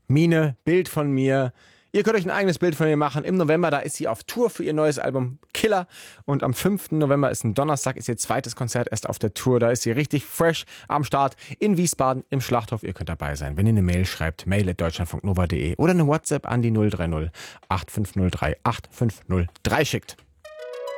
Mine, Bild von mir. Ihr könnt euch ein eigenes Bild von ihr machen. Im November, da ist sie auf Tour für ihr neues Album Killer. Und am 5. November ist ein Donnerstag, ist ihr zweites Konzert erst auf der Tour. Da ist sie richtig fresh am Start in Wiesbaden im Schlachthof. Ihr könnt dabei sein. Wenn ihr eine Mail schreibt, mail@deutschlandfunknova.de oder eine WhatsApp an die 030 8503 8503 schickt.